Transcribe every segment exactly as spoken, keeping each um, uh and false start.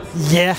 Ja,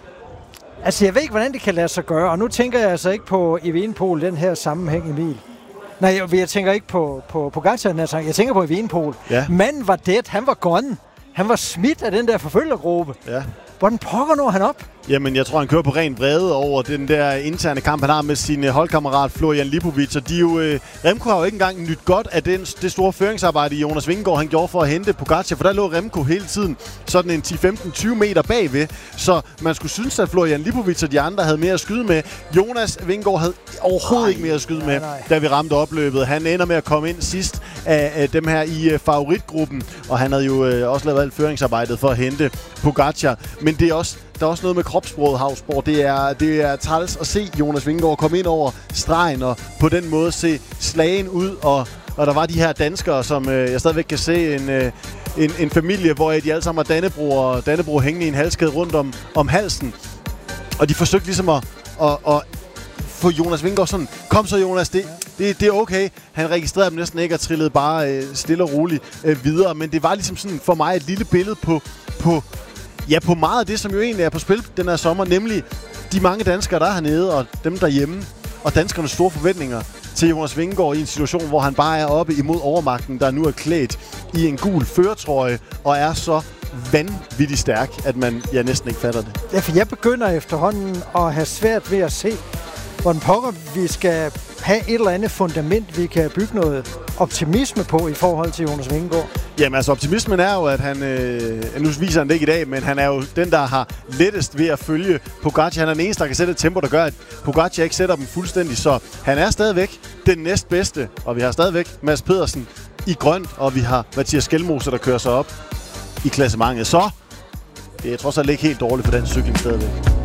altså jeg ved ikke, hvordan det kan lade sig gøre, og nu tænker jeg altså ikke på Evenepoel, den her sammenhæng, Emil. Nej, jeg, jeg tænker ikke på, på, på Pogačar, jeg tænker på Evenepoel. Ja. Manden var dead, han var gone. Han var smidt af den der forfølgergruppe. Ja. Hvordan pokker når han op? Jamen, jeg tror, han kører på ren vrede over den der interne kamp, han har med sin holdkammerat Florian Lipovic. Og de jo, øh, Remco har jo ikke engang nyt godt af den, det store føringsarbejde, Jonas Vingegaard han gjorde for at hente Pogačar, for der lå Remco hele tiden sådan en ti femten tyve meter bagved. Så man skulle synes, at Florian Lipovic og de andre havde mere at skyde med. Jonas Vingegaard havde overhovedet Ej, ikke mere at skyde nej, med, nej. da vi ramte opløbet. Han ender med at komme ind sidst af, af dem her i uh, favoritgruppen, og han havde jo øh, også lavet alt føringsarbejdet for at hente Pogačar. Men det er også Der er også noget med kropssproget, Havsborg. Det er, det er træls at se Jonas Vingegaard komme ind over stregen og på den måde se slagen ud. Og, og der var de her danskere, som øh, jeg stadigvæk kan se en, øh, en, en familie, hvor de alle sammen har Dannebrog og Dannebrog hængende i en halskæde rundt om, om halsen. Og de forsøgte ligesom at, at, at få Jonas Vingegaard sådan, kom så Jonas, det, det, det er okay. Han registrerede dem næsten ikke og trillede bare øh, stille og roligt øh, videre. Men det var ligesom sådan for mig et lille billede på... på Ja, på meget af det, som jo egentlig er på spil den her sommer, nemlig de mange danskere, der er hernede, og dem derhjemme, og danskernes store forventninger til Jonas Vingegaard i en situation, hvor han bare er oppe imod overmagten, der nu er klædt i en gul førertrøje, og er så vanvittigt stærk, at man ja, næsten ikke fatter det. Ja, for jeg begynder efterhånden at have svært ved at se, hvordan pokker vi skal have et eller andet fundament, vi kan bygge noget optimisme på i forhold til Jonas Vingegaard. Jamen altså, optimismen er jo, at han, øh, nu viser han det ikke i dag, men han er jo den, der har lettest ved at følge Pogačar. Han er den eneste, der kan sætte et tempo, der gør, at Pogačar ikke sætter dem fuldstændig. Så han er stadigvæk den næstbedste, og vi har stadigvæk Mads Pedersen i grønt, og vi har Mathias Skelmose, der kører sig op i klassementet. Så det er trods alt ikke helt dårligt for den cykling stadigvæk.